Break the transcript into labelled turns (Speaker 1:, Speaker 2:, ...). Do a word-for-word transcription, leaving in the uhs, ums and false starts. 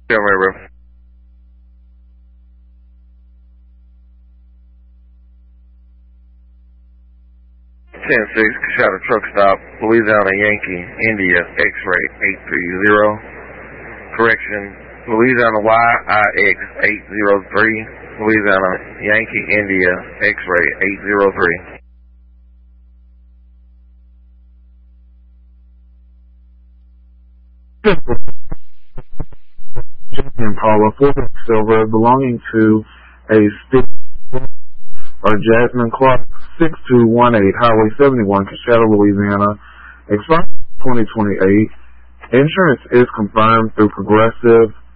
Speaker 1: Yeah, right, bro. ten six, shot a truck stop, Louisiana Yankee, India, X-ray eight three zero. Correction, Louisiana Y I X eight zero three, Louisiana Yankee, India, X-ray eight zero three.
Speaker 2: Impala four Silver belonging to a stick or Jasmine Clark six two one eight Highway seventy-one, Coachella, Louisiana, expired twenty twenty-eight. Insurance is confirmed through Progressive